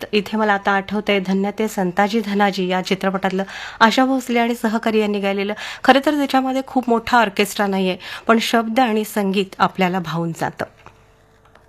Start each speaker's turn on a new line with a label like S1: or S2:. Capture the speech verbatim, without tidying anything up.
S1: इथे मला आता आठवतंय धन्य ते संताजी धनाजी या चित्रपटातलं आशा भोसले आणि सहकारी यांनी गायलेलं. खरं तर त्याच्यामध्ये खूप मोठा ऑर्केस्ट्रा नाहीये, पण शब्द आणि संगीत आपल्याला भावून जातं.